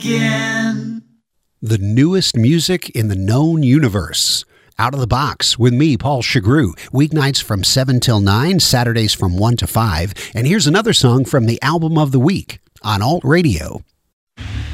again. The newest music in the known universe. Out of the Box with me, Paul Chagru. Weeknights from 7 till 9, Saturdays from 1 to 5. And here's another song from the album of the week on Alt Radio.